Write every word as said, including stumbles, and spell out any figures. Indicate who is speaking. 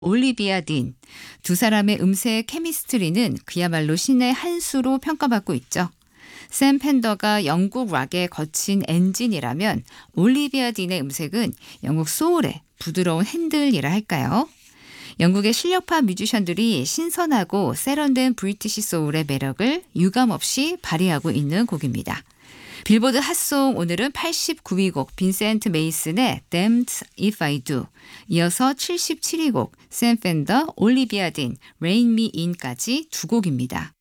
Speaker 1: 올리비아 딘. 두 사람의 음색 케미스트리는 그야말로 신의 한 수로 평가받고 있죠. 샘 펜더가 영국 락의 거친 엔진이라면 올리비아 딘의 음색은 영국 소울의 부드러운 핸들이라 할까요? 영국의 실력파 뮤지션들이 신선하고 세련된 브리티시 소울의 매력을 유감없이 발휘하고 있는 곡입니다. 빌보드 핫송 오늘은 팔십구 위 곡 빈센트 메이슨의 Damned If I Do, 이어서 칠십칠 위 곡 샘 펜더, 올리비아 딘, Rein Me In까지 두 곡입니다.